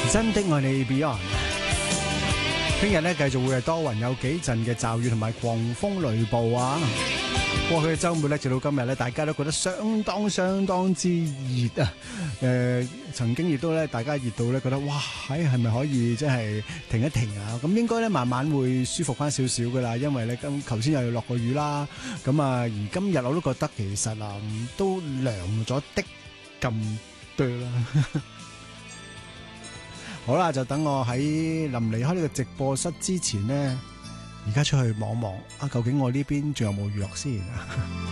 真的愛你 Beyond。聽日咧繼續會係多雲，有幾陣嘅驟雨同埋狂風雷暴啊！過去嘅週末咧，直到今日咧，大家都覺得相當之熱啊！曾經亦都咧，大家熱到咧覺得哇，係咪可以即係停一停啊？咁應該咧慢慢會舒服翻少少噶啦，因為咧頭先又要落個雨啦。咁啊，而今日我都覺得其實啊，都涼咗的咁多啦。好啦，就等我喺臨離開呢個直播室之前呢，而家出去望望啊，究竟我呢邊仲有冇娛樂先？